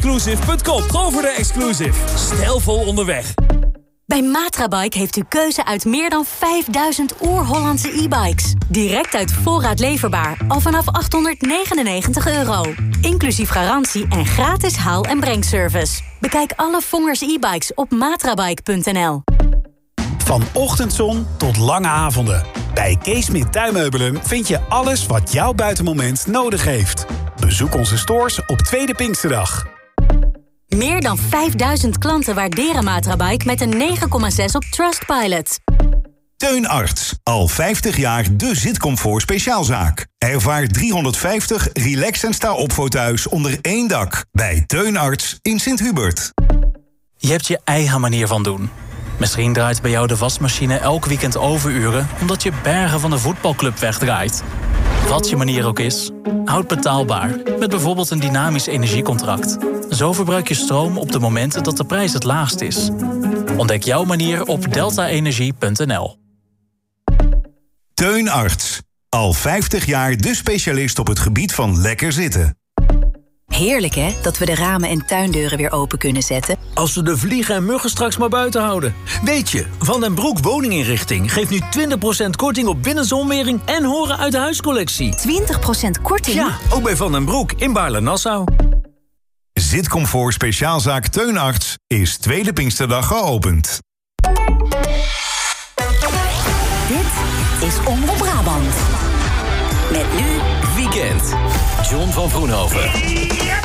matraexclusive.com. Gewoon voor de exclusive. Stijlvol onderweg. Bij Matrabike heeft u keuze uit meer dan 5000 oer-Hollandse e-bikes. Direct uit voorraad leverbaar, al vanaf €899. Inclusief garantie en gratis haal- en brengservice. Bekijk alle Vongers e-bikes op matrabike.nl. Van ochtendzon tot lange avonden. Bij Kees Smit Tuinmeubelen vind je alles wat jouw buitenmoment nodig heeft. Bezoek onze stores op Tweede Pinksterdag. Meer dan 5000 klanten waarderen Matrabike met een 9,6 op Trustpilot. Teun Arts. Al 50 jaar de zitcomfort speciaalzaak. Ervaar 350 relax- en sta-op-fotuis onder één dak. Bij Teun Arts in Sint-Hubert. Je hebt je eigen manier van doen. Misschien draait bij jou de wasmachine elk weekend overuren omdat je bergen van de voetbalclub wegdraait. Wat je manier ook is, houd betaalbaar. Met bijvoorbeeld een dynamisch energiecontract. Zo verbruik je stroom op de momenten dat de prijs het laagst is. Ontdek jouw manier op deltaenergie.nl. Teun Arts. Al 50 jaar de specialist op het gebied van lekker zitten. Heerlijk hè, dat we de ramen en tuindeuren weer open kunnen zetten. Als we de vliegen en muggen straks maar buiten houden. Weet je, Van den Broek Woninginrichting geeft nu 20% korting op binnenzonwering en horen uit de huiscollectie. 20% korting? Ja, ook bij Van den Broek in Baarle-Nassau. Zitcomfort speciaalzaak Teun Arts is Tweede Pinksterdag geopend. Dit is Omroep Brabant. Met nu Weekend. John van Vroenhoven.